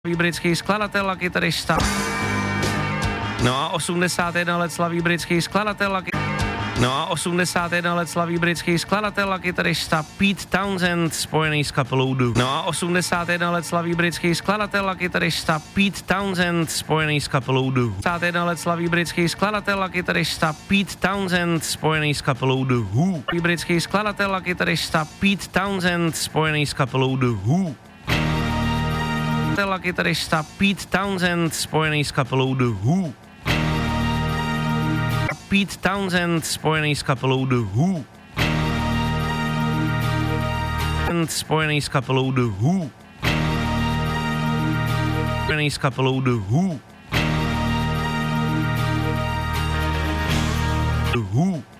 Britský skladatel a kytarista. No a 81 let slaví britský skladatel a No a 81 let slaví britský skladatel a kytarista Pete Townshend, spojený s kapelou The Who. No a 81 let slaví britský skladatel a kytarista Pete Townshend, spojený s kapelou The Who. 81 let slaví britský skladatel a kytarista Pete Townshend, spojený s kapelou The Who. Britský skladatel a kytarista Pete Townshend, spojený s kapelou The Who. A kytarista Pete Townshend, spojený s kapelou The Who. Pete Townshend, spojený s kapelou The Who. Spojený s kapelou The Who. Spojený s kapelou The Who. The Who.